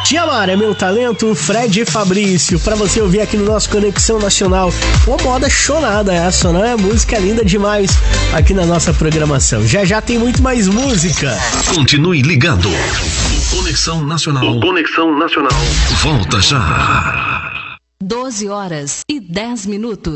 Te Amar é Meu Talento, Fred e Fabrício, pra você ouvir aqui no nosso Conexão Nacional. Uma moda chonada essa, não é? Música linda demais aqui na nossa programação. Já já tem muito mais música. Continue ligado. Conexão Nacional. Conexão Nacional. Volta já. 12 horas e 10 minutos.